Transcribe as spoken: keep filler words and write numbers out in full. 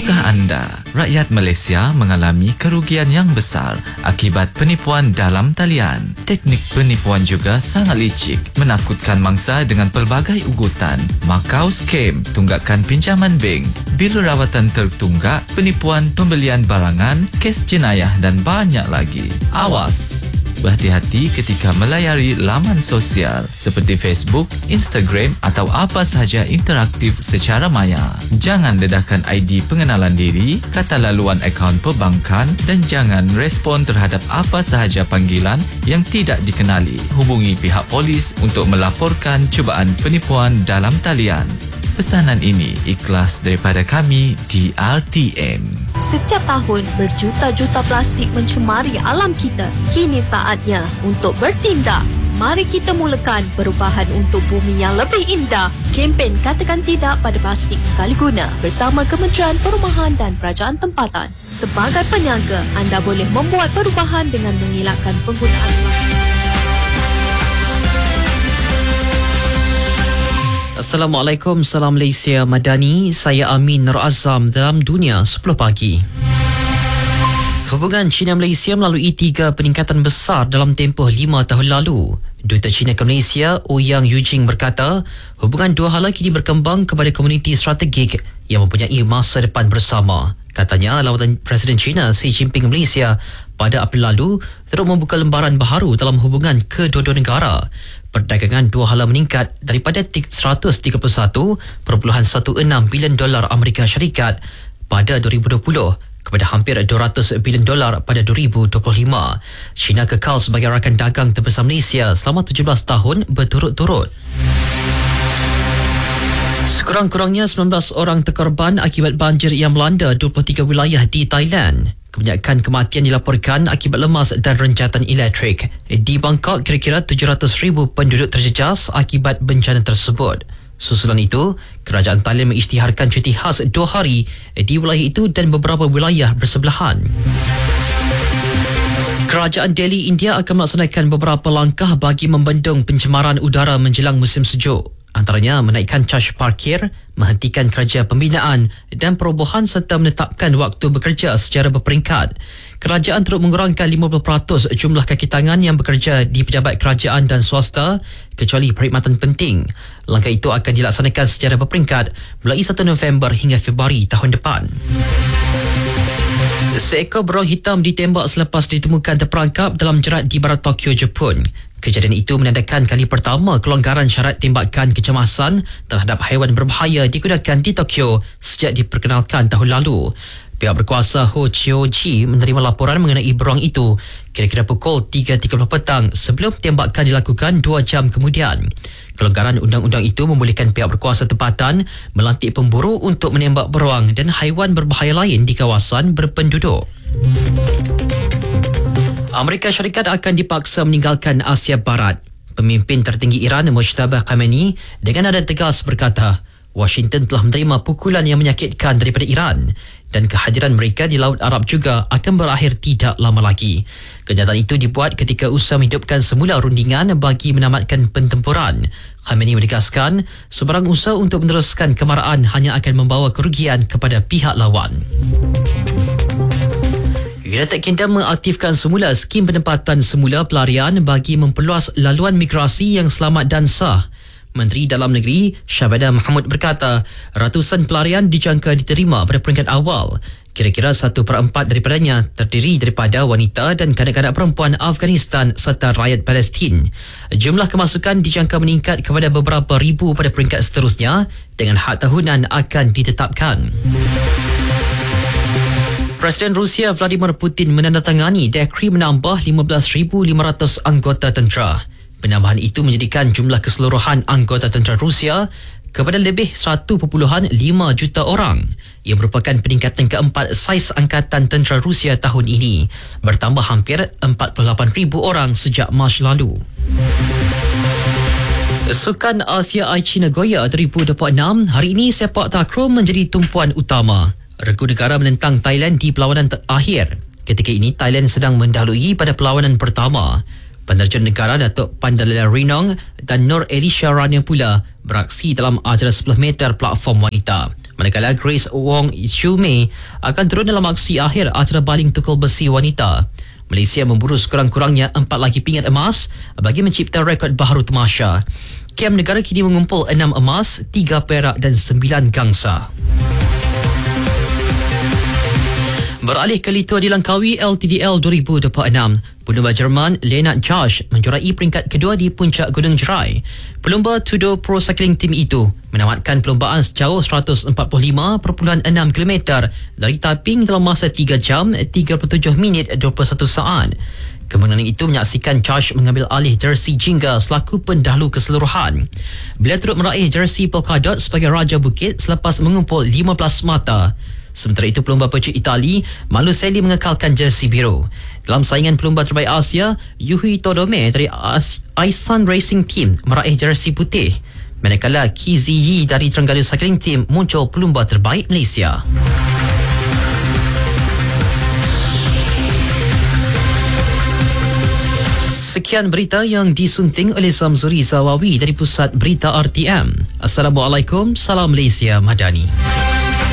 Tahukah anda, rakyat Malaysia mengalami kerugian yang besar akibat penipuan dalam talian. Teknik penipuan juga sangat licik, menakutkan mangsa dengan pelbagai ugutan, makau scam, tunggakan pinjaman bank, bil rawatan tertunggak, penipuan pembelian barangan, kes jenayah dan banyak lagi. Awas! Berhati-hati ketika melayari laman sosial seperti Facebook, Instagram atau apa sahaja interaktif secara maya. Jangan dedahkan I D pengenalan diri, kata laluan akaun perbankan dan jangan respon terhadap apa sahaja panggilan yang tidak dikenali. Hubungi pihak polis untuk melaporkan cubaan penipuan dalam talian. Pesanan ini ikhlas daripada kami di R T M. Setiap tahun berjuta-juta plastik mencemari alam kita. Kini saatnya untuk bertindak. Mari kita mulakan perubahan untuk bumi yang lebih indah. Kempen Katakan Tidak pada Plastik Sekali Guna bersama Kementerian Perumahan dan Kerajaan Tempatan. Sebagai peniaga, anda boleh membuat perubahan dengan mengelakkan penggunaan plastik. Assalamualaikum, salam Malaysia Madani. Saya Amin Nur Azam dalam Dunia sepuluh Pagi. Hubungan China-Malaysia melalui tiga peningkatan besar dalam tempoh lima tahun lalu. Duta China ke Malaysia, Ouyang Yujing berkata, hubungan dua hala kini berkembang kepada komuniti strategik yang mempunyai masa depan bersama. Katanya, lawatan Presiden China Xi Jinping ke Malaysia pada April lalu turut membuka lembaran baharu dalam hubungan kedua-dua negara. Perdagangan dua hala meningkat daripada seratus tiga puluh satu perpuluhan enam belas bilion dolar Amerika Syarikat pada dua ribu dua puluh kepada hampir dua ratus bilion dolar pada dua ribu dua puluh lima. China kekal sebagai rakan dagang terbesar Malaysia selama tujuh belas tahun berturut-turut. Sekurang-kurangnya sembilan belas orang terkorban akibat banjir yang melanda dua puluh tiga wilayah di Thailand. Kebanyakan kematian dilaporkan akibat lemas dan renjatan elektrik. Di Bangkok, kira-kira tujuh ratus ribu penduduk terjejas akibat bencana tersebut. Susulan itu, kerajaan Thailand mengisytiharkan cuti khas dua hari di wilayah itu dan beberapa wilayah bersebelahan. Kerajaan Delhi, India akan melaksanakan beberapa langkah bagi membendung pencemaran udara menjelang musim sejuk. Antaranya menaikkan caj parkir, menghentikan kerja pembinaan dan perobohan serta menetapkan waktu bekerja secara berperingkat. Kerajaan turut mengurangkan lima puluh peratus jumlah kaki tangan yang bekerja di pejabat kerajaan dan swasta kecuali perkhidmatan penting. Langkah itu akan dilaksanakan secara berperingkat mulai satu November hingga Februari tahun depan. Seekor beruang hitam ditembak selepas ditemukan terperangkap dalam jerat di barat Tokyo, Jepun. Kejadian itu menandakan kali pertama kelonggaran syarat tembakan kecemasan terhadap haiwan berbahaya digunakan di Tokyo sejak diperkenalkan tahun lalu. Pihak berkuasa Ho Chio-ji menerima laporan mengenai beruang itu kira-kira pukul tiga tiga puluh petang sebelum tembakan dilakukan dua jam kemudian. Kelonggaran undang-undang itu membolehkan pihak berkuasa tempatan melantik pemburu untuk menembak beruang dan haiwan berbahaya lain di kawasan berpenduduk. Amerika Syarikat akan dipaksa meninggalkan Asia Barat. Pemimpin tertinggi Iran Mojtaba Khamenei dengan nada tegas berkata, Washington telah menerima pukulan yang menyakitkan daripada Iran dan kehadiran mereka di Laut Arab juga akan berakhir tidak lama lagi. Kenyataan itu dibuat ketika usaha menghidupkan semula rundingan bagi menamatkan pentempuran. Khamenei menegaskan, sebarang usaha untuk meneruskan kemarahan hanya akan membawa kerugian kepada pihak lawan. United Kingdom mengaktifkan semula skim penempatan semula pelarian bagi memperluas laluan migrasi yang selamat dan sah. Menteri Dalam Negeri Syahbada Mahmud berkata, ratusan pelarian dijangka diterima pada peringkat awal. Kira-kira satu per empat daripadanya terdiri daripada wanita dan kanak-kanak perempuan Afghanistan serta rakyat Palestin. Jumlah kemasukan dijangka meningkat kepada beberapa ribu pada peringkat seterusnya dengan had tahunan akan ditetapkan. Presiden Rusia Vladimir Putin menandatangani dekri menambah lima belas ribu lima ratus anggota tentera. Penambahan itu menjadikan jumlah keseluruhan anggota tentera Rusia kepada lebih satu perpuluhan lima juta orang. Ia merupakan peningkatan keempat saiz angkatan tentera Rusia tahun ini, bertambah hampir empat puluh lapan ribu orang sejak Mac lalu. Sukan Asia Aichi Nagoya dua ribu dua puluh enam, hari ini sepak takraw menjadi tumpuan utama. Regu negara menentang Thailand di perlawanan terakhir. Ketika ini, Thailand sedang mendahului pada perlawanan pertama. Penerjun negara Datuk Pandalila Rinong dan Nur Elisha Rania pula beraksi dalam acara sepuluh meter platform wanita. Manakala Grace Wong Shumei akan turun dalam aksi akhir acara baling tukul besi wanita. Malaysia memburu sekurang-kurangnya empat lagi pingat emas bagi mencipta rekod baharu tamasya. Kem negara kini mengumpul enam emas, tiga perak dan sembilan gangsa. Beralih ke Litua dilangkaui L T D L dua ribu dua puluh enam, penumba Jerman Lennart Josh menjuarai peringkat kedua di puncak Gunung Jerai. Pelumba Tudor Pro Cycling Team itu menamatkan perlumbaan sejauh seratus empat puluh lima perpuluhan enam kilometer dari Taiping dalam masa tiga jam tiga puluh tujuh minit dua puluh satu saat. Kemenangan itu menyaksikan Josh mengambil alih jersey Jingga selaku pendahulu keseluruhan. Beliau turut meraih jersey Polkadot sebagai Raja Bukit selepas mengumpul lima belas mata. Sementara itu, pelumba pecut Itali Maluselli mengekalkan jersey biru. Dalam saingan pelumba terbaik Asia, Yuhi Todome dari Aisan Racing Team meraih jersey putih. Manakala Kizi Yi dari Terengganu Cycling Team muncul pelumba terbaik Malaysia. Sekian berita yang disunting oleh Samzuri Zawawi dari Pusat Berita R T M. Assalamualaikum, salam Malaysia Madani.